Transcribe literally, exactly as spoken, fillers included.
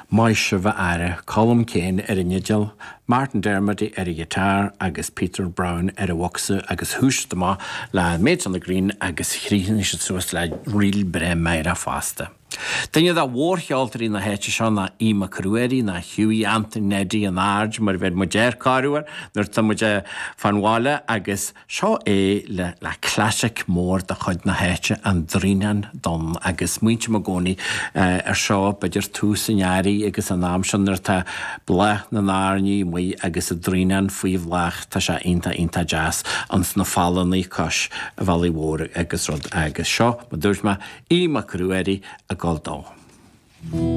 Maisha bheith aire, Colm Kane ar a nidil, Martin Dermody ar a guitar, agus Peter Brown ar a wachsa, agus hús dama le Maids on the Green, agus chríhan is suas le riil bre meira fasta. Dyna dda wórchealtar í na héite seo na Ima Crueri, na Hughie Anthony Neddy an Arge, mar bhed mujer carúar, nuir ta mujer fanwala, agus seo é le, le classic mór da chud na héite an drínan don, agus muinte magoni uh, ar seo beidir tús an iari, agus an amsion nuir ta blech na nárni, mui agus a drínan fuii vlach, ta se inta inta jazz, ans na fallan í cos a vali wór agus rod agus seo, ma dúirt ma Ima Crueri a Goldau.